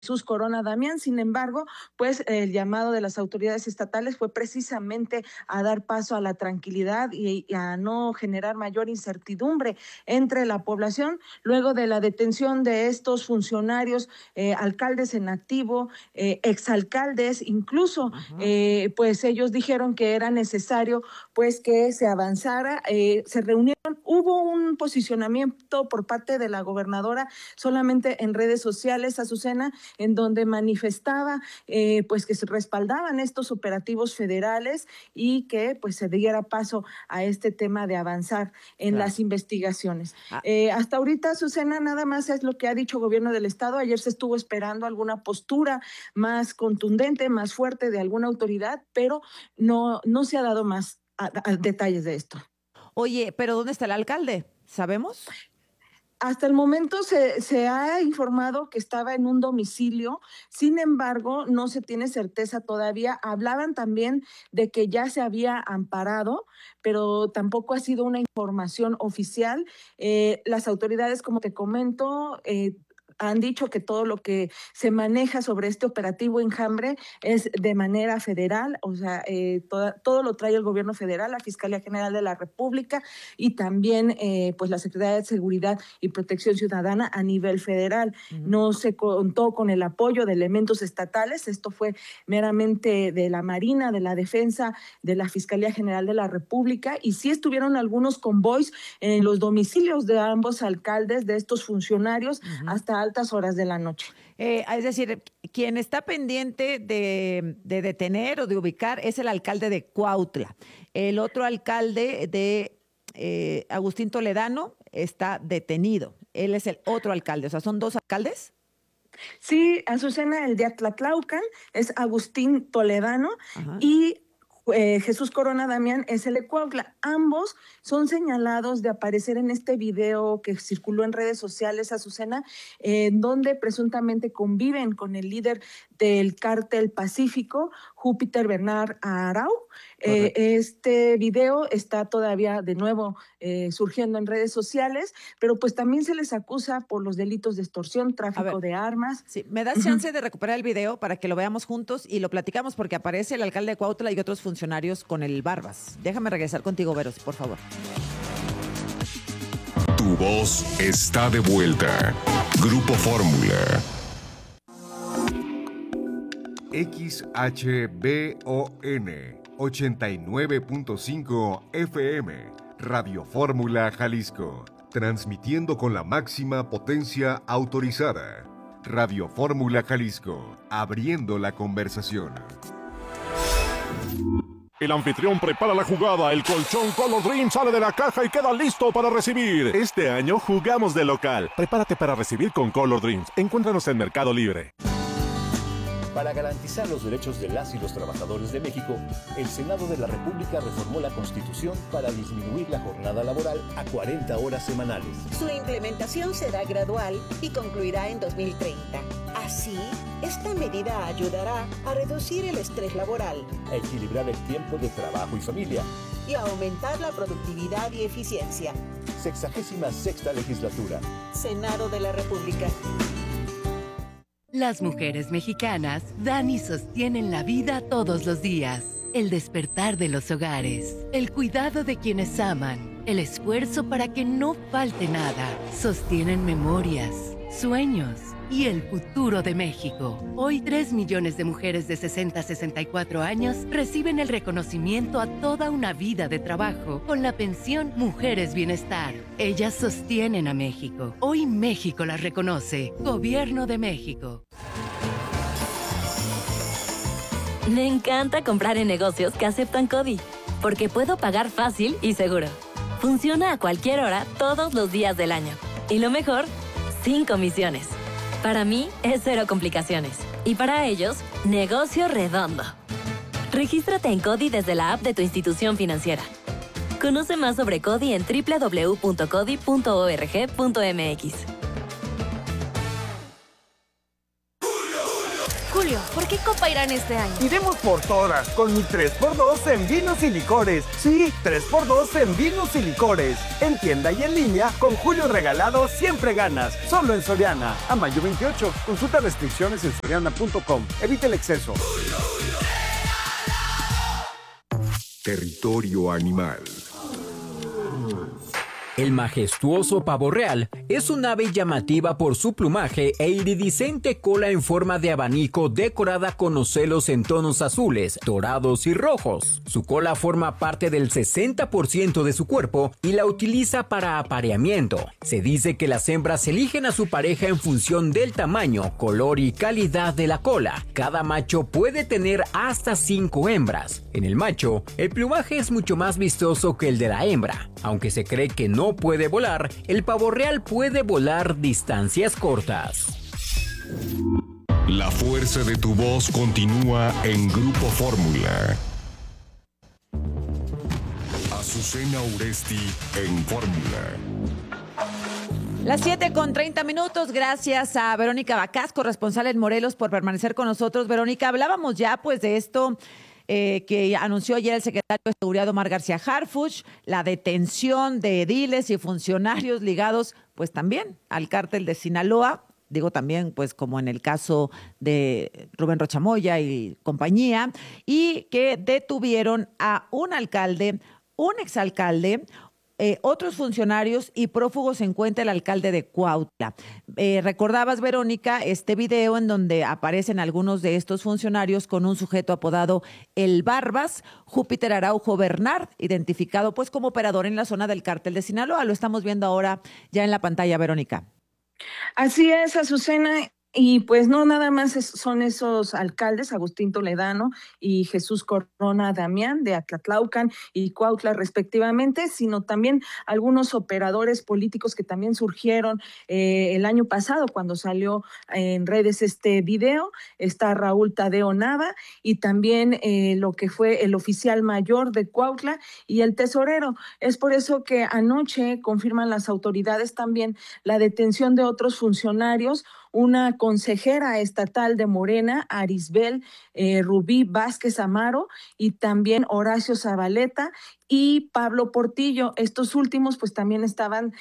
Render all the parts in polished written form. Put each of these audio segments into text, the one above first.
Jesús Corona Damián. Sin embargo, pues el llamado de las autoridades estatales fue precisamente a dar paso a la tranquilidad y a no generar mayor incertidumbre entre la población luego de la detención de estos funcionarios, alcaldes en activo, exalcaldes, incluso, pues ellos dijeron que era necesario pues que se avanzara, se reunieron, hubo un posicionamiento por parte de la gobernadora solamente en redes sociales, Azucena, en donde manifestaba pues que se respaldaban estos operativos federales y que pues se diera paso a este tema de avanzar en las investigaciones. Hasta ahorita, Azucena, nada más es lo que ha dicho el gobierno del estado. Ayer se estuvo esperando alguna postura más contundente, más fuerte de alguna autoridad, pero no se ha dado más detalles de esto. Oye, pero ¿dónde está el alcalde? ¿Sabemos? Hasta el momento se ha informado que estaba en un domicilio, sin embargo, no se tiene certeza todavía. Hablaban también de que ya se había amparado, pero tampoco ha sido una información oficial. Las autoridades, como te comento, han dicho que todo lo que se maneja sobre este operativo Enjambre es de manera federal, o sea, todo lo trae el gobierno federal, la Fiscalía General de la República y también pues la Secretaría de Seguridad y Protección Ciudadana a nivel federal. No se contó con el apoyo de elementos estatales, esto fue meramente de la Marina, de la Defensa, de la Fiscalía General de la República, y sí estuvieron algunos convoys en los domicilios de ambos alcaldes, de estos funcionarios, hasta altas horas de la noche. Es decir, quien está pendiente de detener o de ubicar es el alcalde de Cuautla. El otro alcalde de Agustín Toledano está detenido. Él es el otro alcalde. O sea, ¿son dos alcaldes? Sí, Azucena, el de Atlatlaucan es Agustín Toledano. Ajá. Y Jesús Corona Damián es el de Cuautla. Ambos son señalados de aparecer en este video que circuló en redes sociales, Azucena, donde presuntamente conviven con el líder del Cártel Pacífico, Júpiter Bernard Arau. Este video está todavía de nuevo surgiendo en redes sociales, pero pues también se les acusa por los delitos de extorsión, tráfico de armas. Sí, ¿me das chance de recuperar el video para que lo veamos juntos y lo platicamos? Porque aparece el alcalde de Cuautla y otros funcionarios con el Barbas. Déjame regresar contigo, Veros, por favor. Tu voz está de vuelta. Grupo Fórmula. XHBON 89.5 FM, Radio Fórmula Jalisco, transmitiendo con la máxima potencia autorizada. Radio Fórmula Jalisco, abriendo la conversación. El anfitrión prepara la jugada, el colchón Color Dream sale de la caja y queda listo para recibir. Este año jugamos de local. Prepárate para recibir con Color Dreams. Encuéntranos en Mercado Libre. Para garantizar los derechos de las y los trabajadores de México, el Senado de la República reformó la Constitución para disminuir la jornada laboral a 40 horas semanales. Su implementación será gradual y concluirá en 2030. Así, esta medida ayudará a reducir el estrés laboral, a equilibrar el tiempo de trabajo y familia y a aumentar la productividad y eficiencia. 66ª legislatura. Senado de la República. Las mujeres mexicanas dan y sostienen la vida todos los días. El despertar de los hogares, el cuidado de quienes aman, el esfuerzo para que no falte nada. Sostienen memorias, sueños y el futuro de México. Hoy 3 millones de mujeres de 60 a 64 años reciben el reconocimiento a toda una vida de trabajo con la pensión Mujeres Bienestar. Ellas sostienen a México. Hoy México las reconoce. Gobierno de México. Me encanta comprar en negocios que aceptan CODI, porque puedo pagar fácil y seguro. Funciona a cualquier hora, todos los días del año. Y lo mejor, sin comisiones. Para mí es 0 complicaciones. Y para ellos, negocio redondo. Regístrate en CODI desde la app de tu institución financiera. Conoce más sobre CODI en www.codi.org.mx. Julio, ¿por qué Copa Irán este año? Iremos por todas, con mi 3x2 en vinos y licores. Sí, 3x2 en vinos y licores. En tienda y en línea, con Julio regalado siempre ganas. Solo en Soriana. A mayo 28. Consulta restricciones en soriana.com. Evite el exceso. Territorio animal. El majestuoso pavo real es un ave llamativa por su plumaje e iridiscente cola en forma de abanico decorada con ocelos en tonos azules, dorados y rojos. Su cola forma parte del 60% de su cuerpo y la utiliza para apareamiento. Se dice que las hembras eligen a su pareja en función del tamaño, color y calidad de la cola. Cada macho puede tener hasta 5 hembras. En el macho, el plumaje es mucho más vistoso que el de la hembra. Aunque se cree que no puede volar, el pavo real puede volar distancias cortas. La fuerza de tu voz continúa en Grupo Fórmula. Azucena Uresti en Fórmula. Las 7:30. Gracias a Verónica Bacás, corresponsal en Morelos, por permanecer con nosotros. Verónica, hablábamos ya pues de esto que anunció ayer el secretario de Seguridad Omar García Harfuch, la detención de ediles y funcionarios ligados pues también al cártel de Sinaloa. Digo también, pues como en el caso de Rubén Rocha Moya y compañía, y que detuvieron a un alcalde, un exalcalde, otros funcionarios y prófugos se encuentra el alcalde de Cuautla. Recordabas, Verónica, este video en donde aparecen algunos de estos funcionarios con un sujeto apodado El Barbas, Júpiter Araujo Bernard, identificado pues como operador en la zona del cártel de Sinaloa. Lo estamos viendo ahora ya en la pantalla, Verónica. Así es, Azucena. Y pues no nada más son esos alcaldes, Agustín Toledano y Jesús Corona Damián de Atlatlaucan y Cuautla respectivamente, sino también algunos operadores políticos que también surgieron el año pasado cuando salió en redes este video. Está Raúl Tadeo Nava y también lo que fue el oficial mayor de Cuautla y el tesorero. Es por eso que anoche confirman las autoridades también la detención de otros funcionarios, una consejera estatal de Morena, Arisbel Rubí Vázquez Amaro, y también Horacio Zabaleta y Pablo Portillo. Estos últimos pues también estaban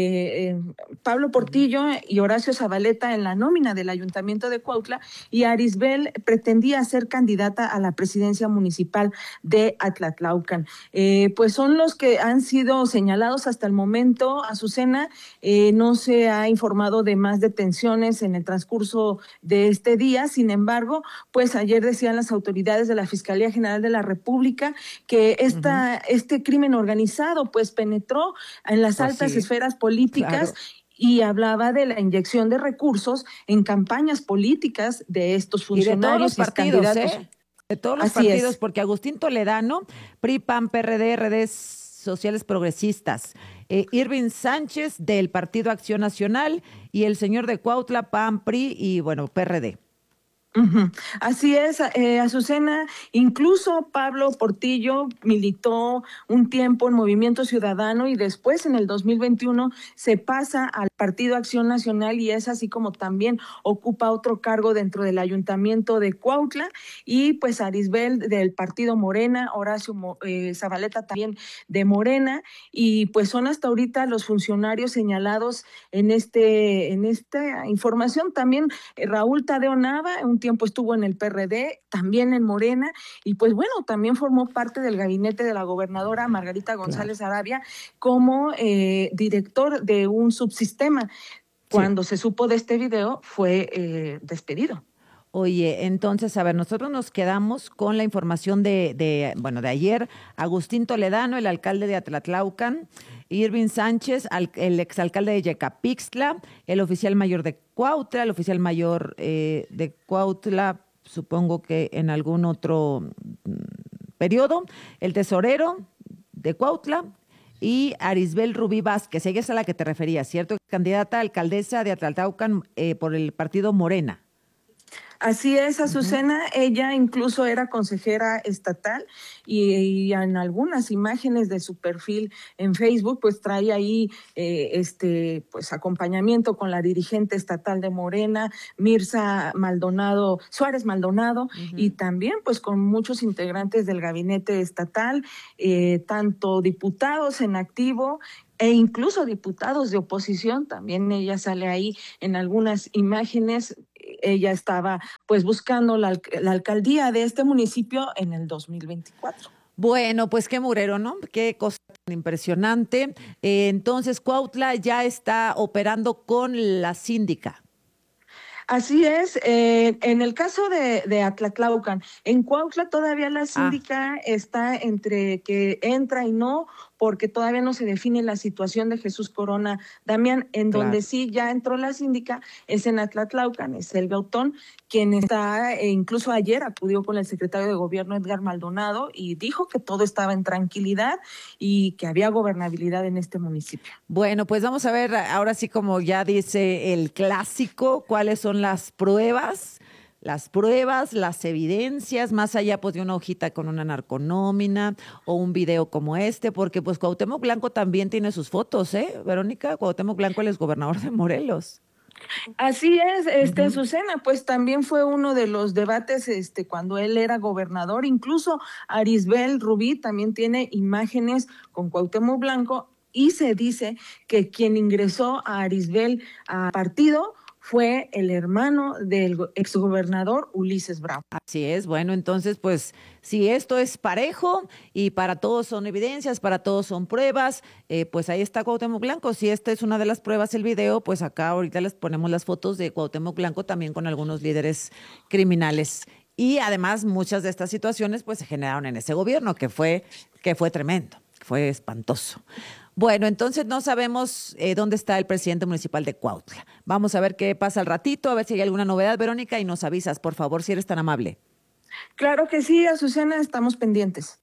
Pablo Portillo y Horacio Zabaleta en la nómina del Ayuntamiento de Cuautla, y Arisbel pretendía ser candidata a la presidencia municipal de Atlatlaucan. Pues son los que han sido señalados hasta el momento. Azucena, no se ha informado de más detenciones en el transcurso de este día. Sin embargo, pues ayer decían las autoridades de la Fiscalía General de la República que este crimen organizado pues penetró en las altas esferas políticas. Claro. Y hablaba de la inyección de recursos en campañas políticas de estos funcionarios y de todos los partidos, candidatos. De todos los partidos, porque Agustín Toledano, PRI, PAN, PRD, redes sociales progresistas, Irving Sánchez del Partido Acción Nacional y el señor de Cuautla, PAN, PRI y bueno, PRD. Así es, Azucena. Incluso Pablo Portillo militó un tiempo en Movimiento Ciudadano y después en el 2021 se pasa al Partido Acción Nacional y es así como también ocupa otro cargo dentro del Ayuntamiento de Cuautla. Y pues Arisbel del Partido Morena, Horacio Zabaleta también de Morena, y pues son hasta ahorita los funcionarios señalados en esta información. También Raúl Tadeo Nava, un tiempo estuvo en el PRD, también en Morena, y pues bueno, también formó parte del gabinete de la gobernadora Margarita González Arabia como director de un subsistema. Cuando se supo de este video, fue despedido. Oye, entonces, a ver, nosotros nos quedamos con la información de ayer. Agustín Toledano, el alcalde de Atlatlaucan, Irving Sánchez, el exalcalde de Yecapixtla, el oficial mayor de Cuautla, el oficial mayor de Cuautla, supongo que en algún otro periodo, el tesorero de Cuautla y Arisbel Rubí Vázquez. Ella es a la que te referías, ¿cierto? Candidata a alcaldesa de Atlatlaucan por el partido Morena. Así es, Azucena, ella incluso era consejera estatal y en algunas imágenes de su perfil en Facebook, pues trae ahí pues acompañamiento con la dirigente estatal de Morena, Mirza Maldonado, Suárez Maldonado, y también pues con muchos integrantes del gabinete estatal, tanto diputados en activo e incluso diputados de oposición. También ella sale ahí en algunas imágenes. Ella estaba pues buscando la alcaldía de este municipio en el 2024. Bueno, pues qué murero, ¿no? Qué cosa tan impresionante. Entonces, Cuautla ya está operando con la síndica. Así es, en el caso de Atlatlaucan, en Cuautla todavía la síndica está entre que entra y no, porque todavía no se define la situación de Jesús Corona Damián. En donde sí ya entró la síndica es en Atlatlaucan, es Elvia Autón, quien está, incluso ayer acudió con el secretario de Gobierno Edgar Maldonado y dijo que todo estaba en tranquilidad y que había gobernabilidad en este municipio. Bueno, pues vamos a ver ahora sí, como ya dice el clásico, cuáles son las pruebas, las evidencias, más allá pues de una hojita con una narconómina o un video como este, porque pues Cuauhtémoc Blanco también tiene sus fotos, Verónica. Cuauhtémoc Blanco, él es gobernador de Morelos. Así es, Azucena, pues también fue uno de los debates cuando él era gobernador. Incluso Arisbel Rubí también tiene imágenes con Cuauhtémoc Blanco y se dice que quien ingresó a Arisbel a partido fue el hermano del exgobernador Ulises Bravo. Así es, bueno, entonces pues si esto es parejo y para todos son evidencias, para todos son pruebas, pues ahí está Cuauhtémoc Blanco. Si esta es una de las pruebas, el video, pues acá ahorita les ponemos las fotos de Cuauhtémoc Blanco también con algunos líderes criminales. Y además muchas de estas situaciones pues se generaron en ese gobierno que fue tremendo, fue espantoso. Bueno, entonces no sabemos dónde está el presidente municipal de Cuautla. Vamos a ver qué pasa al ratito, a ver si hay alguna novedad, Verónica, y nos avisas, por favor, si eres tan amable. Claro que sí, Azucena, estamos pendientes.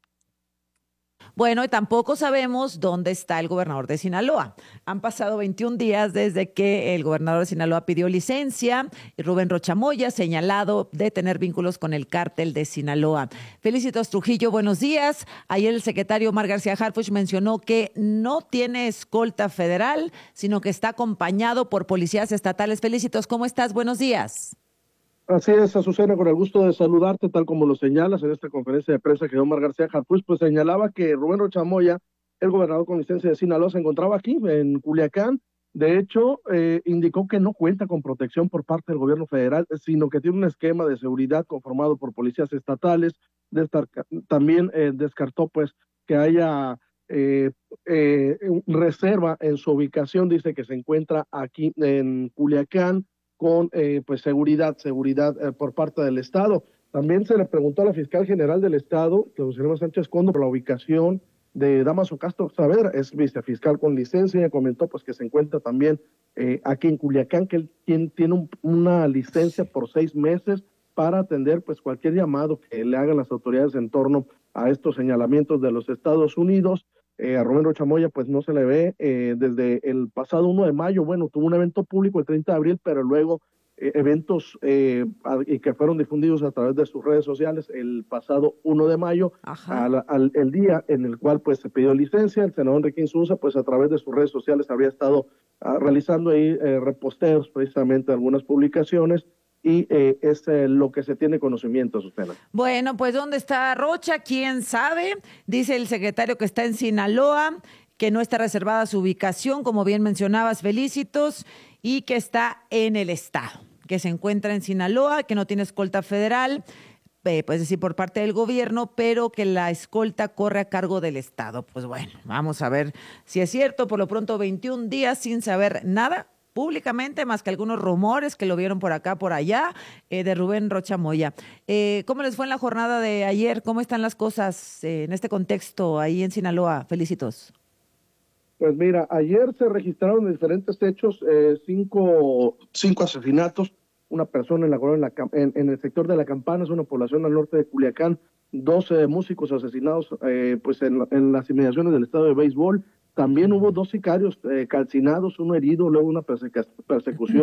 Bueno, y tampoco sabemos dónde está el gobernador de Sinaloa. Han pasado 21 días desde que el gobernador de Sinaloa pidió licencia. Rubén Rocha Moya, señalado de tener vínculos con el cártel de Sinaloa. Felicitos Trujillo, buenos días. Ayer el secretario Omar García Harfuch mencionó que no tiene escolta federal, sino que está acompañado por policías estatales. Felicitos, ¿cómo estás? Buenos días. Así es, Azucena, con el gusto de saludarte, tal como lo señalas en esta conferencia de prensa que Omar García Harfuch, pues señalaba que Rubén Rocha Moya, el gobernador con licencia de Sinaloa, se encontraba aquí en Culiacán. De hecho, indicó que no cuenta con protección por parte del gobierno federal, sino que tiene un esquema de seguridad conformado por policías estatales. También descartó pues que haya reserva en su ubicación. Dice que se encuentra aquí en Culiacán con pues seguridad por parte del Estado. También se le preguntó a la fiscal general del Estado, Claudia Sánchez Condo, por la ubicación de Damaso Castro Saavedra, es vicefiscal con licencia, y comentó pues que se encuentra también aquí en Culiacán, que él tiene una licencia por 6 meses para atender pues cualquier llamado que le hagan las autoridades en torno a estos señalamientos de los Estados Unidos. A Rubén Rocha Moya pues no se le ve desde el pasado 1 de mayo, bueno, tuvo un evento público el 30 de abril, pero luego eventos y que fueron difundidos a través de sus redes sociales el pasado 1 de mayo, el día en el cual pues se pidió licencia. El senador Enrique Insunza pues a través de sus redes sociales habría estado realizando ahí reposteos precisamente de algunas publicaciones, y es lo que se tiene conocimiento, Susana. Bueno, pues ¿dónde está Rocha? ¿Quién sabe? Dice el secretario que está en Sinaloa, que no está reservada su ubicación, como bien mencionabas, Felicitos, y que está en el estado, que se encuentra en Sinaloa, que no tiene escolta federal, pues decir, por parte del gobierno, pero que la escolta corre a cargo del estado. Pues bueno, vamos a ver si es cierto. Por lo pronto, 21 días sin saber nada públicamente, más que algunos rumores que lo vieron por acá, por allá, de Rubén Rocha Moya. ¿Cómo les fue en la jornada de ayer? ¿Cómo están las cosas en este contexto ahí en Sinaloa? Felicitos. Pues mira, ayer se registraron diferentes hechos, 5 asesinatos, una persona en el sector de La Campana, es una población al norte de Culiacán, 12 músicos asesinados pues en las inmediaciones del estadio de béisbol. También hubo 2 sicarios calcinados, uno herido, luego una persecución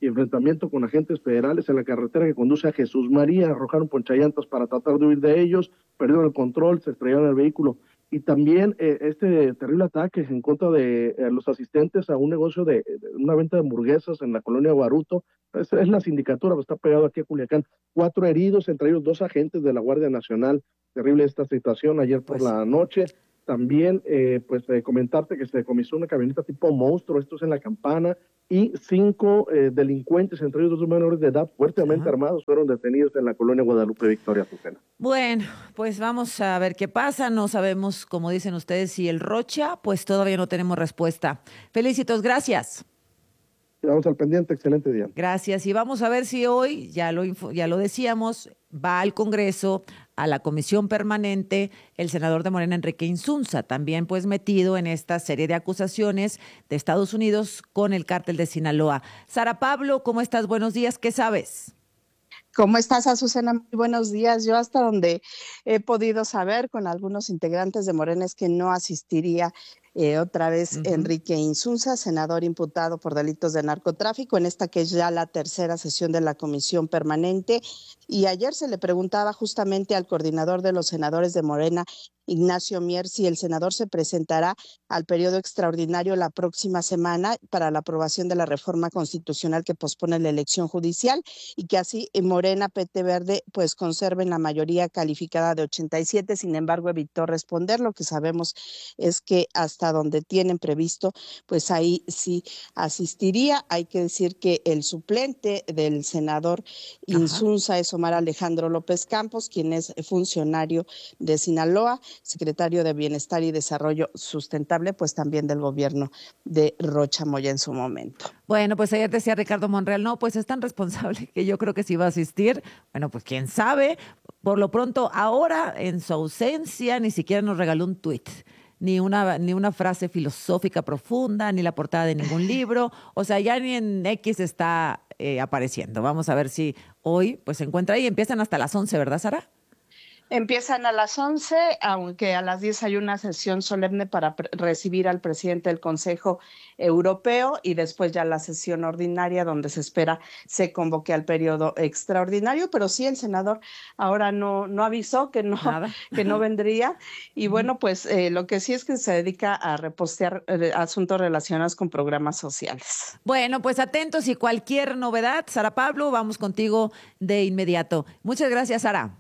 y enfrentamiento con agentes federales en la carretera que conduce a Jesús María. Arrojaron ponchallantas para tratar de huir de ellos, perdieron el control, se estrellaron el vehículo. Y también este terrible ataque en contra de los asistentes a un negocio de una venta de hamburguesas en la colonia Guaruto. Es la sindicatura, está pegado aquí a Culiacán. 4 heridos, entre ellos 2 agentes de la Guardia Nacional. Terrible esta situación ayer por la noche. También, comentarte que se decomisó una camioneta tipo monstruo, esto es en La Campana, y 5 delincuentes, entre ellos 2 menores de edad, fuertemente armados, fueron detenidos en la colonia Guadalupe Victoria, Azucena. Bueno, pues vamos a ver qué pasa. No sabemos, como dicen ustedes, si el Rocha, pues todavía no tenemos respuesta. Felicitos, gracias. Quedamos al pendiente, excelente día. Gracias, y vamos a ver si hoy, ya lo decíamos, va al Congreso, a la Comisión Permanente, el senador de Morena, Enrique Insunza, también pues metido en esta serie de acusaciones de Estados Unidos con el cártel de Sinaloa. Sara Pablo, ¿cómo estás? Buenos días, ¿qué sabes? ¿Cómo estás, Azucena? Muy buenos días. Yo hasta donde he podido saber con algunos integrantes de Morena es que no asistiría otra vez Enrique Insunza, senador imputado por delitos de narcotráfico, en esta que es ya la tercera sesión de la Comisión Permanente. Y ayer se le preguntaba justamente al coordinador de los senadores de Morena, Ignacio Mier, si el senador se presentará al periodo extraordinario la próxima semana para la aprobación de la reforma constitucional que pospone la elección judicial y que así Morena, PT Verde, pues conserven la mayoría calificada de 87. Sin embargo, evitó responder. Lo que sabemos es que hasta donde tienen previsto, pues ahí sí asistiría. Hay que decir que el suplente del senador Insunza es Omar Alejandro López Campos, quien es funcionario de Sinaloa, secretario de Bienestar y Desarrollo Sustentable, pues también del gobierno de Rocha Moya en su momento. Bueno, pues ayer decía Ricardo Monreal, no, pues es tan responsable que yo creo que sí va a asistir. Bueno, pues quién sabe. Por lo pronto, ahora, en su ausencia, ni siquiera nos regaló un tuit. Ni una frase filosófica profunda, ni la portada de ningún libro. O sea, ya ni en X está apareciendo. Vamos a ver si hoy pues se encuentra ahí. Empiezan hasta las 11, ¿verdad, Sara? Empiezan a las 11, aunque a las 10 hay una sesión solemne para recibir al presidente del Consejo Europeo y después ya la sesión ordinaria donde se espera se convoque al periodo extraordinario, pero sí el senador ahora no avisó que no vendría y bueno, pues lo que sí es que se dedica a repostear asuntos relacionados con programas sociales. Bueno, pues atentos y cualquier novedad, Sara Pablo, vamos contigo de inmediato. Muchas gracias, Sara.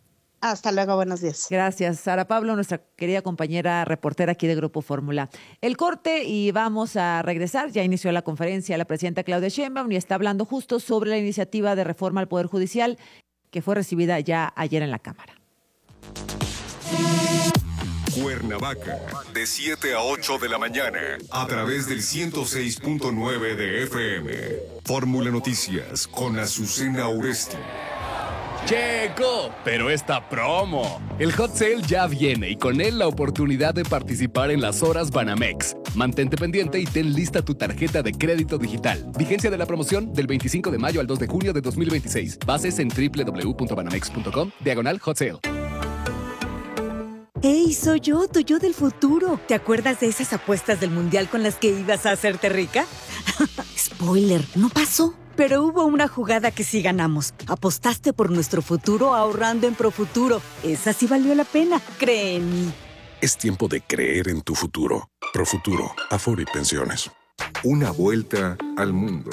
Hasta luego, buenos días. Gracias, Sara Pablo, nuestra querida compañera reportera aquí de Grupo Fórmula. El corte y vamos a regresar. Ya inició la conferencia la presidenta Claudia Sheinbaum y está hablando justo sobre la iniciativa de reforma al Poder Judicial que fue recibida ya ayer en la Cámara. Cuernavaca, de 7 a 8 de la mañana, a través del 106.9 de FM. Fórmula Noticias con Azucena Uresti. Checo, pero esta promo. El Hot Sale ya viene y con él la oportunidad de participar en las horas Banamex. Mantente pendiente y ten lista tu tarjeta de crédito digital. Vigencia de la promoción del 25 de mayo al 2 de junio de 2026. Bases en www.banamex.com/Hot Sale. ¡Hey, soy yo, tu yo del futuro! ¿Te acuerdas de esas apuestas del Mundial con las que ibas a hacerte rica? Spoiler, no pasó. Pero hubo una jugada que sí ganamos. Apostaste por nuestro futuro ahorrando en Profuturo. Esa sí valió la pena, cree en mí. Es tiempo de creer en tu futuro. Profuturo, Afore y Pensiones. Una vuelta al mundo.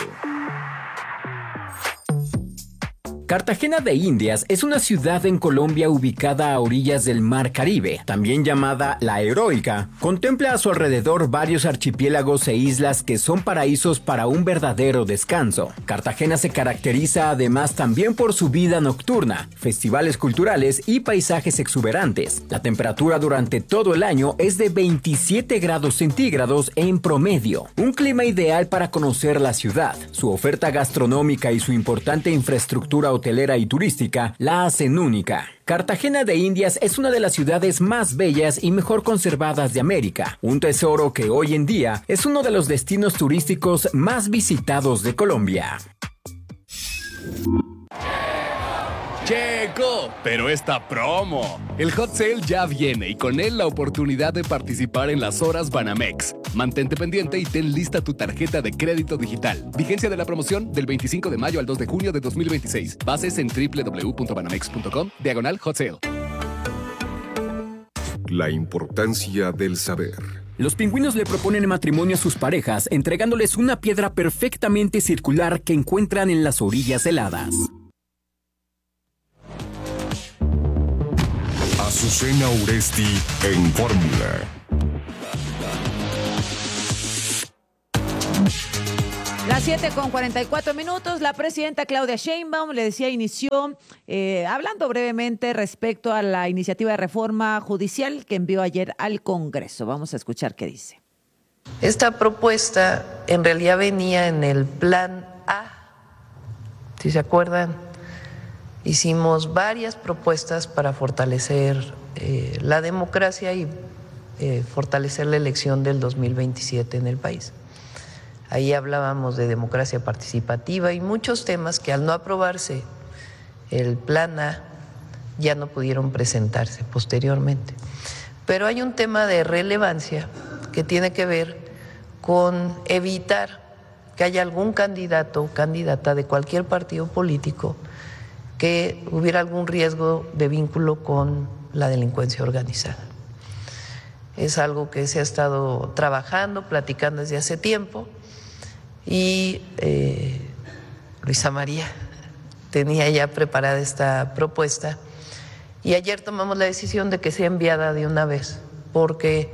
Cartagena de Indias es una ciudad en Colombia ubicada a orillas del Mar Caribe, también llamada La Heroica. Contempla a su alrededor varios archipiélagos e islas que son paraísos para un verdadero descanso. Cartagena se caracteriza además también por su vida nocturna, festivales culturales y paisajes exuberantes. La temperatura durante todo el año es de 27 grados centígrados en promedio. Un clima ideal para conocer la ciudad. Su oferta gastronómica y su importante infraestructura hotelera y turística la hacen única. Cartagena de Indias es una de las ciudades más bellas y mejor conservadas de América, un tesoro que hoy en día es uno de los destinos turísticos más visitados de Colombia. Checo, pero esta promo. El Hot Sale ya viene y con él la oportunidad de participar en las horas Banamex. Mantente pendiente y ten lista tu tarjeta de crédito digital. Vigencia de la promoción del 25 de mayo al 2 de junio de 2026. Bases en www.banamex.com/Hot Sale. La importancia del saber. Los pingüinos le proponen matrimonio a sus parejas entregándoles una piedra perfectamente circular que encuentran en las orillas heladas. Azucena Uresti en Fórmula. Las 7:44. La presidenta Claudia Sheinbaum, le decía, inició hablando brevemente respecto a la iniciativa de reforma judicial que envió ayer al Congreso. Vamos a escuchar qué dice. Esta propuesta en realidad venía en el plan A. Si se acuerdan, hicimos varias propuestas para fortalecer la democracia y fortalecer la elección del 2027 en el país. Ahí hablábamos de democracia participativa y muchos temas que al no aprobarse el plan A ya no pudieron presentarse posteriormente. Pero hay un tema de relevancia que tiene que ver con evitar que haya algún candidato o candidata de cualquier partido político que hubiera algún riesgo de vínculo con la delincuencia organizada. Es algo que se ha estado trabajando, platicando desde hace tiempo. Y Luisa María tenía ya preparada esta propuesta y ayer tomamos la decisión de que sea enviada de una vez porque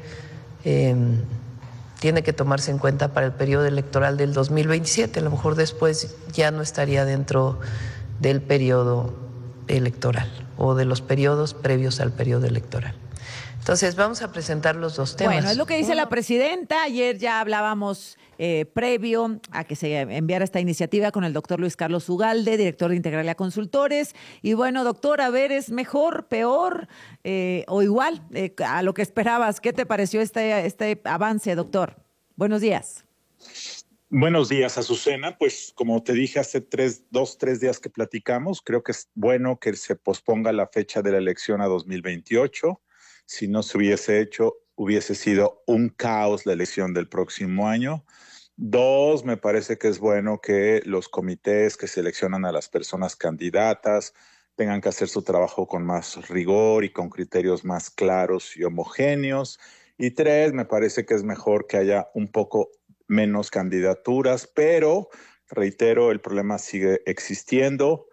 tiene que tomarse en cuenta para el periodo electoral del 2027. A lo mejor después ya no estaría dentro del periodo electoral o de los periodos previos al periodo electoral. Entonces vamos a presentar los dos temas. Bueno, es lo que dice la presidenta. Ayer ya hablábamos previo a que se enviara esta iniciativa con el doctor Luis Carlos Ugalde, director de Integralia Consultores. Y bueno, doctor, a ver, ¿es mejor, peor o igual a lo que esperabas? ¿Qué te pareció este avance, doctor? Buenos días. Buenos días, Azucena. Pues como te dije hace 3 días que platicamos, creo que es bueno que se posponga la fecha de la elección a 2028. Si no se hubiese hecho, hubiese sido un caos la elección del próximo año. 2, me parece que es bueno que los comités que seleccionan a las personas candidatas tengan que hacer su trabajo con más rigor y con criterios más claros y homogéneos. Y 3, me parece que es mejor que haya un poco menos candidaturas, pero, reitero, el problema sigue existiendo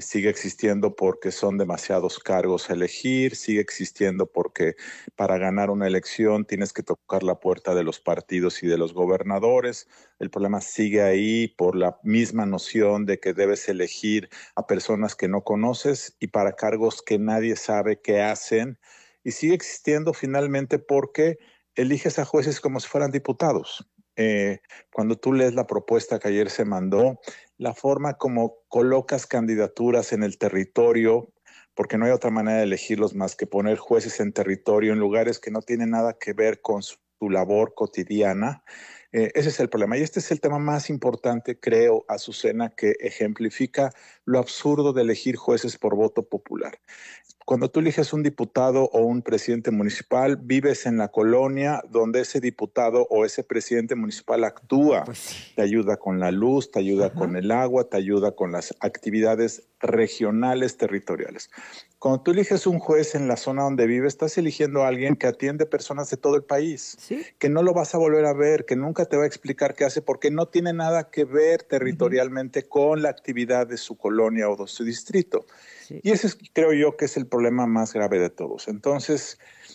porque son demasiados cargos a elegir, sigue existiendo porque para ganar una elección tienes que tocar la puerta de los partidos y de los gobernadores. El problema sigue ahí por la misma noción de que debes elegir a personas que no conoces y para cargos que nadie sabe qué hacen. Y sigue existiendo finalmente porque eliges a jueces como si fueran diputados. Cuando tú lees la propuesta que ayer se mandó, la forma como colocas candidaturas en el territorio, porque no hay otra manera de elegirlos más que poner jueces en territorio en lugares que no tienen nada que ver con su labor cotidiana. Ese es el problema. Y este es el tema más importante, creo, Azucena, que ejemplifica lo absurdo de elegir jueces por voto popular. Cuando tú eliges un diputado o un presidente municipal, vives en la colonia donde ese diputado o ese presidente municipal actúa. Pues sí. Te ayuda con la luz, te ayuda con el agua, te ayuda con las actividades regionales, territoriales. Cuando tú eliges un juez en la zona donde vives, estás eligiendo a alguien que atiende personas de todo el país, ¿sí? Que no lo vas a volver a ver, que nunca te va a explicar qué hace, porque no tiene nada que ver territorialmente con la actividad de su colonia o de su distrito. Sí. Y ese creo yo que es el problema más grave de todos. Entonces,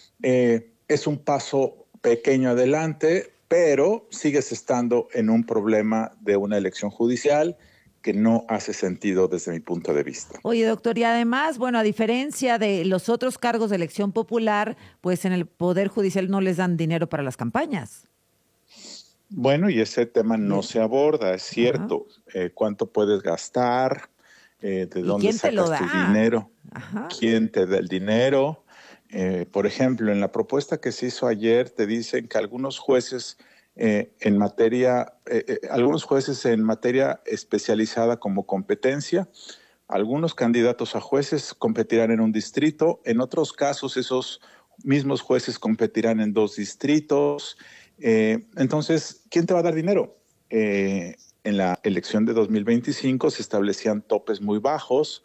es un paso pequeño adelante, pero sigues estando en un problema de una elección judicial que no hace sentido desde mi punto de vista. Oye, doctor, y además, bueno, a diferencia de los otros cargos de elección popular, pues en el Poder Judicial no les dan dinero para las campañas. Bueno, y ese tema no se aborda, es cierto. ¿Cuánto puedes gastar? ¿De dónde sacas tu dinero? Ajá. ¿Quién te da el dinero? Por ejemplo, en la propuesta que se hizo ayer te dicen que algunos jueces en materia especializada como competencia Algunos candidatos a jueces competirán en un distrito, en otros casos esos mismos jueces competirán en 2 distritos. Entonces, ¿quién te va a dar dinero? En la elección de 2025 se establecían topes muy bajos.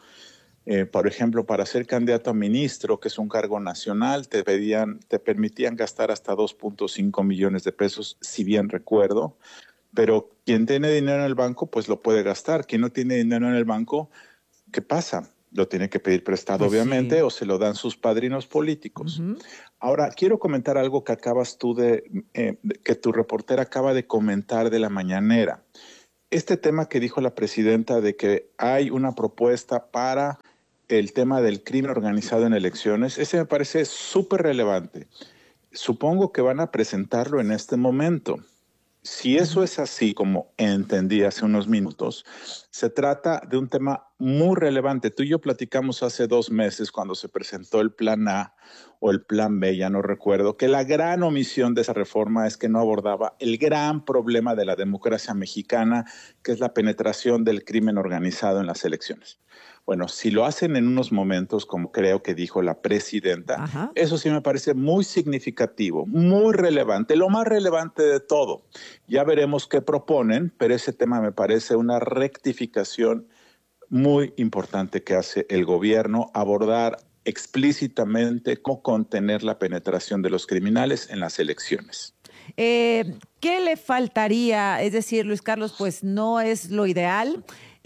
Por ejemplo, para ser candidato a ministro, que es un cargo nacional, te permitían gastar hasta 2.5 millones de pesos, si bien recuerdo. Pero quien tiene dinero en el banco, pues lo puede gastar. Quien no tiene dinero en el banco, ¿qué pasa? Lo tiene que pedir prestado, pues obviamente, sí, o se lo dan sus padrinos políticos. Ahora, quiero comentar algo que acabas tú que tu reportera acaba de comentar de la mañanera. Este tema que dijo la presidenta de que hay una propuesta para el tema del crimen organizado en elecciones, ese me parece súper relevante. Supongo que van a presentarlo en este momento. Si eso es así, como entendí hace unos minutos, se trata de un tema muy relevante. Tú y yo platicamos hace 2 meses cuando se presentó el Plan A o el Plan B, ya no recuerdo, que la gran omisión de esa reforma es que no abordaba el gran problema de la democracia mexicana, que es la penetración del crimen organizado en las elecciones. Bueno, si lo hacen en unos momentos, como creo que dijo la presidenta, ajá, eso sí me parece muy significativo, muy relevante, lo más relevante de todo. Ya veremos qué proponen, pero ese tema me parece una rectificación muy importante que hace el gobierno, abordar explícitamente cómo contener la penetración de los criminales en las elecciones. ¿Qué le faltaría? Es decir, Luis Carlos, pues no es lo ideal.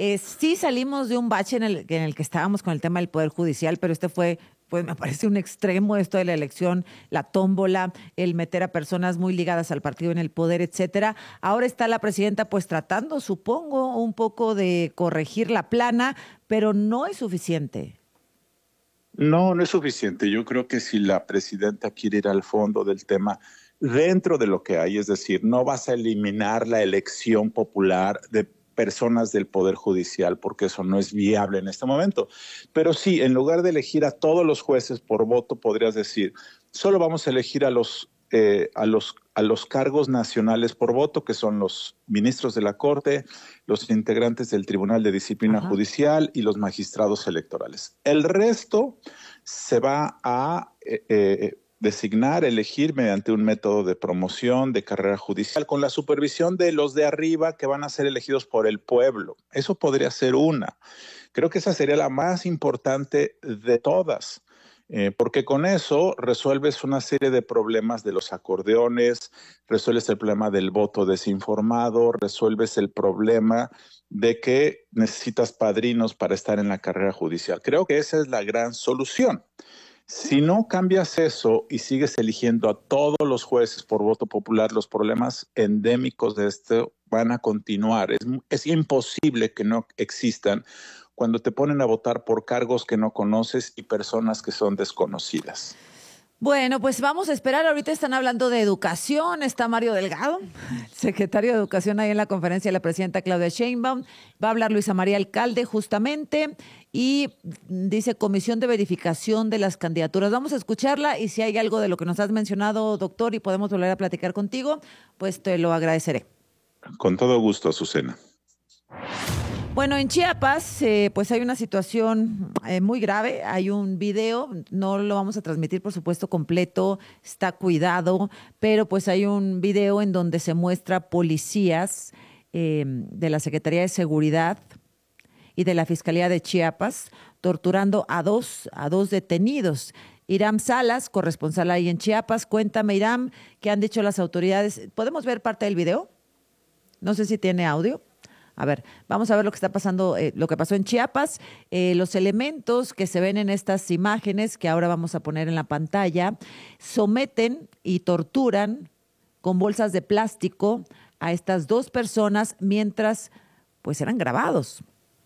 Sí salimos de un bache en el que estábamos con el tema del Poder Judicial, pero este fue, pues me parece un extremo esto de la elección, la tómbola, el meter a personas muy ligadas al partido en el poder, etcétera. Ahora está la presidenta pues tratando, supongo, un poco de corregir la plana, pero no es suficiente. No, no es suficiente. Yo creo que si la presidenta quiere ir al fondo del tema, dentro de lo que hay, es decir, no vas a eliminar la elección popular de personas del Poder Judicial, porque eso no es viable en este momento. Pero sí, en lugar de elegir a todos los jueces por voto, podrías decir, solo vamos a elegir a los cargos nacionales por voto, que son los ministros de la Corte, los integrantes del Tribunal de Disciplina Judicial y los magistrados electorales. El resto se va a designar, elegir mediante un método de promoción de carrera judicial con la supervisión de los de arriba que van a ser elegidos por el pueblo. Eso podría ser una. Creo que esa sería la más importante de todas, porque con eso resuelves una serie de problemas de los acordeones, resuelves el problema del voto desinformado, resuelves el problema de que necesitas padrinos para estar en la carrera judicial. Creo que esa es la gran solución. Si no cambias eso y sigues eligiendo a todos los jueces por voto popular, los problemas endémicos de esto van a continuar. Es imposible que no existan cuando te ponen a votar por cargos que no conoces y personas que son desconocidas. Bueno, pues vamos a esperar. Ahorita están hablando de educación. Está Mario Delgado, secretario de Educación, ahí en la conferencia de la presidenta Claudia Sheinbaum. Va a hablar Luisa María Alcalde justamente y dice Comisión de Verificación de las Candidaturas. Vamos a escucharla y si hay algo de lo que nos has mencionado, doctor, y podemos volver a platicar contigo, pues te lo agradeceré. Con todo gusto, Azucena. Bueno, en Chiapas, pues hay una situación muy grave. Hay un video, no lo vamos a transmitir, por supuesto, completo, está cuidado, pero pues hay un video en donde se muestra policías de la Secretaría de Seguridad y de la Fiscalía de Chiapas torturando a dos detenidos. Iram Salas, corresponsal ahí en Chiapas. Cuéntame, Iram, ¿qué han dicho las autoridades? ¿Podemos ver parte del video? No sé si tiene audio. A ver, vamos a ver lo que está pasando, lo que pasó en Chiapas. Los elementos que se ven en estas imágenes que ahora vamos a poner en la pantalla someten y torturan con bolsas de plástico a estas 2 personas mientras pues eran grabados.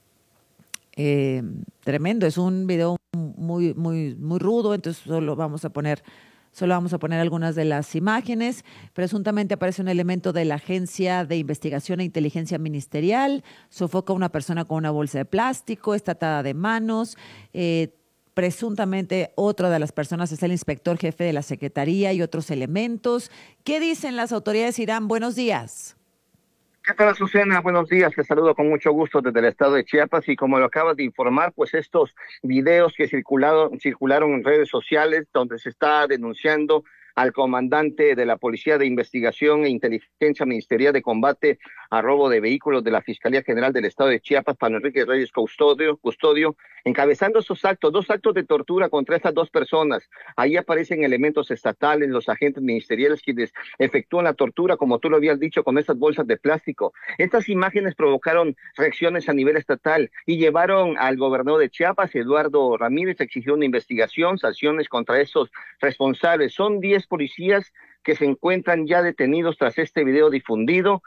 Tremendo, es un video muy, muy, muy rudo, entonces solo vamos a poner algunas de las imágenes. Presuntamente aparece un elemento de la Agencia de Investigación e Inteligencia Ministerial, sofoca a una persona con una bolsa de plástico, está atada de manos. Presuntamente otra de las personas es el inspector jefe de la Secretaría y otros elementos. ¿Qué dicen las autoridades, Irán? Buenos días. ¿Qué tal, Azucena? Buenos días, te saludo con mucho gusto desde el estado de Chiapas y como lo acabas de informar, pues estos videos que circularon en redes sociales donde se está denunciando al comandante de la Policía de Investigación e Inteligencia Ministerial de Combate a Robo de Vehículos de la Fiscalía General del Estado de Chiapas, Pablo Enrique Reyes Custodio, encabezando esos actos, 2 actos de tortura contra estas 2 personas. Ahí aparecen elementos estatales, los agentes ministeriales quienes efectúan la tortura, como tú lo habías dicho, con esas bolsas de plástico. Estas imágenes provocaron reacciones a nivel estatal y llevaron al gobernador de Chiapas, Eduardo Ramírez, a exigir una investigación, sanciones contra estos responsables. Son 10 policías que se encuentran ya detenidos tras este video difundido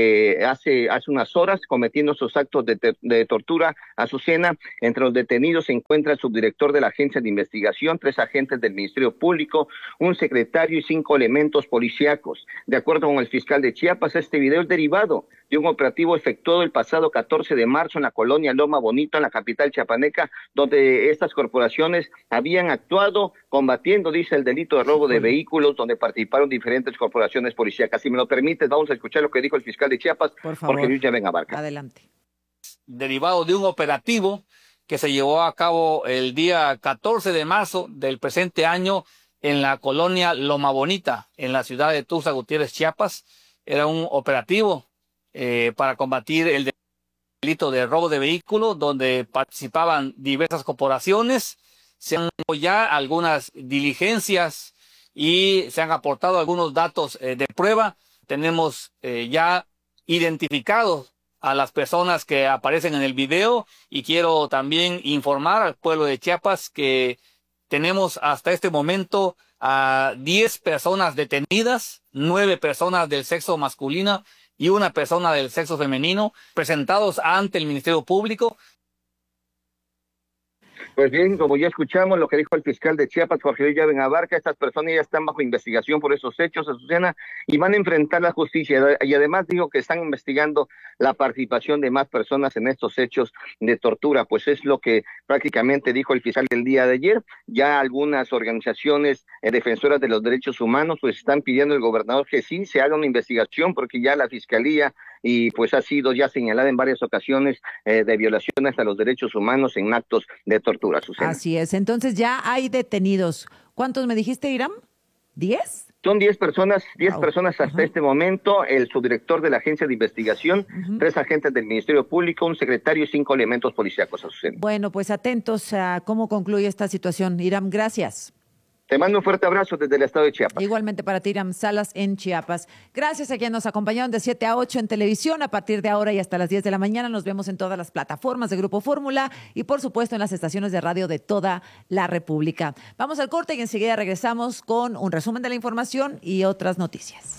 hace unas horas, cometiendo esos actos de tortura. Azucena, entre los detenidos se encuentra el subdirector de la Agencia de Investigación, 3 agentes del Ministerio Público, un secretario y 5 elementos policíacos. De acuerdo con el fiscal de Chiapas, este video es derivado de un operativo efectuado el pasado 14 de marzo en la colonia Loma Bonita, en la capital chiapaneca, donde estas corporaciones habían actuado combatiendo, dice, el delito de robo de vehículos, donde participaron diferentes corporaciones policíacas. Si me lo permites, vamos a escuchar lo que dijo el fiscal de Chiapas, Jorge Luis Llaven Abarca. Adelante. Derivado de un operativo que se llevó a cabo el día 14 de marzo del presente año en la colonia Loma Bonita, en la ciudad de Tuxtla Gutiérrez, Chiapas. Era un operativo para combatir el delito de robo de vehículos, donde participaban diversas corporaciones. Se han hecho ya algunas diligencias y se han aportado algunos datos de prueba. Tenemos ya identificados a las personas que aparecen en el video y quiero también informar al pueblo de Chiapas que tenemos hasta este momento a 10 personas detenidas, 9 personas del sexo masculino y 1 persona del sexo femenino presentados ante el Ministerio Público. Pues bien, como ya escuchamos lo que dijo el fiscal de Chiapas, Jorge Luis Llaven Abarca, estas personas ya están bajo investigación por esos hechos, Azucena, y van a enfrentar la justicia. Y además dijo que están investigando la participación de más personas en estos hechos de tortura. Pues es lo que prácticamente dijo el fiscal el día de ayer. Ya algunas organizaciones defensoras de los derechos humanos pues están pidiendo al gobernador que sí se haga una investigación, porque ya la fiscalía y pues ha sido ya señalada en varias ocasiones de violaciones a los derechos humanos en actos de tortura, Susana. Así es, entonces ya hay detenidos. ¿Cuántos me dijiste, Iram? ¿10? Son 10 personas, 10 personas hasta este momento, el subdirector de la Agencia de Investigación, 3 agentes del Ministerio Público, un secretario y 5 elementos policíacos, Susana. Bueno, pues atentos a cómo concluye esta situación. Iram, gracias. Te mando un fuerte abrazo desde el estado de Chiapas. Igualmente para ti, Iram Salas, en Chiapas. Gracias a quienes nos acompañaron de 7 a 8 en televisión. A partir de ahora y hasta las 10 de la mañana nos vemos en todas las plataformas de Grupo Fórmula y, por supuesto, en las estaciones de radio de toda la República. Vamos al corte y enseguida regresamos con un resumen de la información y otras noticias.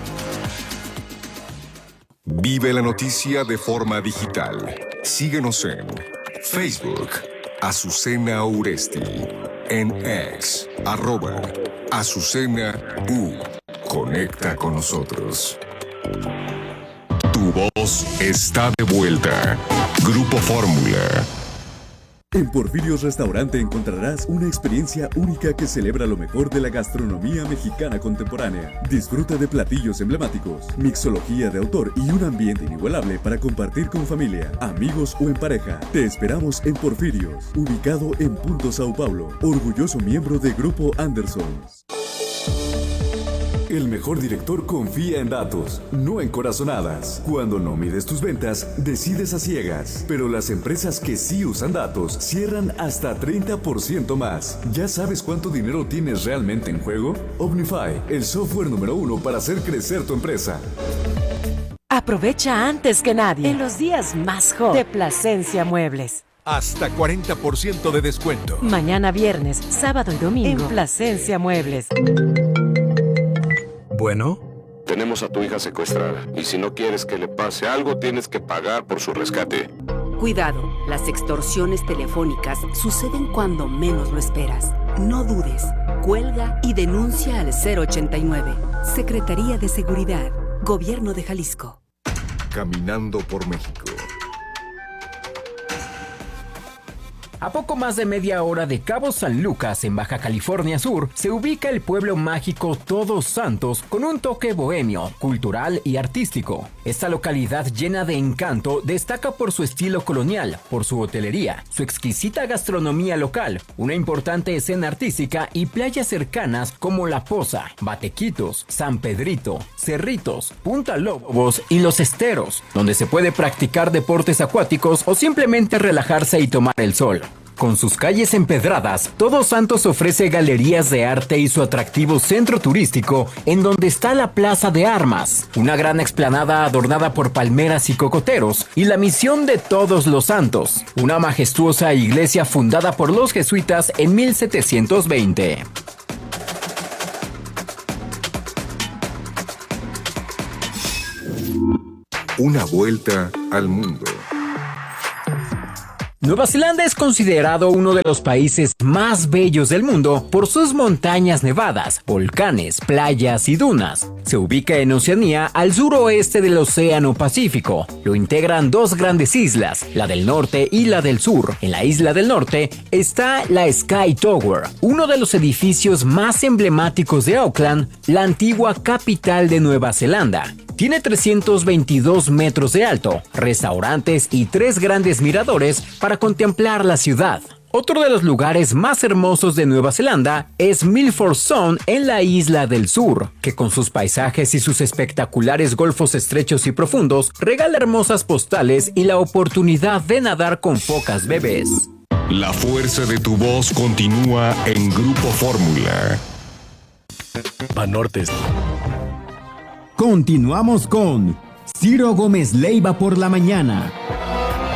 Vive la noticia de forma digital. Síguenos en Facebook, Azucena Uresti. En X, @Azucena U. Conecta con nosotros. Tu voz está de vuelta. Grupo Fórmula. En Porfirios Restaurante encontrarás una experiencia única que celebra lo mejor de la gastronomía mexicana contemporánea. Disfruta de platillos emblemáticos, mixología de autor y un ambiente inigualable para compartir con familia, amigos o en pareja. Te esperamos en Porfirios, ubicado en Punto Sao Paulo, orgulloso miembro de Grupo Andersons. El mejor director confía en datos, no en corazonadas. Cuando no mides tus ventas, decides a ciegas. Pero las empresas que sí usan datos cierran hasta 30% más. ¿Ya sabes cuánto dinero tienes realmente en juego? Omnify, el software número 1 para hacer crecer tu empresa. Aprovecha antes que nadie en los días más hot de Plasencia Muebles. Hasta 40% de descuento. Mañana viernes, sábado y domingo en Plasencia Muebles. Bueno. Tenemos a tu hija secuestrada y si no quieres que le pase algo, tienes que pagar por su rescate. Cuidado, las extorsiones telefónicas suceden cuando menos lo esperas. No dudes, cuelga y denuncia al 089. Secretaría de Seguridad, Gobierno de Jalisco. Caminando por México. A poco más de media hora de Cabo San Lucas, en Baja California Sur, se ubica el pueblo mágico Todos Santos con un toque bohemio, cultural y artístico. Esta localidad llena de encanto destaca por su estilo colonial, por su hotelería, su exquisita gastronomía local, una importante escena artística y playas cercanas como La Poza, Batequitos, San Pedrito, Cerritos, Punta Lobos y Los Esteros, donde se puede practicar deportes acuáticos o simplemente relajarse y tomar el sol. Con sus calles empedradas, Todos Santos ofrece galerías de arte y su atractivo centro turístico, en donde está la Plaza de Armas, una gran explanada adornada por palmeras y cocoteros, y la Misión de Todos los Santos, una majestuosa iglesia fundada por los jesuitas en 1720. Una vuelta al mundo. Nueva Zelanda es considerado uno de los países más bellos del mundo por sus montañas nevadas, volcanes, playas y dunas. Se ubica en Oceanía, al suroeste del Océano Pacífico. Lo integran dos grandes islas, la del norte y la del sur. En la isla del norte está la Sky Tower, uno de los edificios más emblemáticos de Auckland, la antigua capital de Nueva Zelanda. Tiene 322 metros de alto, restaurantes y 3 grandes miradores para contemplar la ciudad. Otro de los lugares más hermosos de Nueva Zelanda es Milford Sound en la isla del sur, que con sus paisajes y sus espectaculares golfos estrechos y profundos regala hermosas postales y la oportunidad de nadar con focas bebés. La fuerza de tu voz continúa en Grupo Fórmula. Banorte. Continuamos con Ciro Gómez Leiva por la mañana.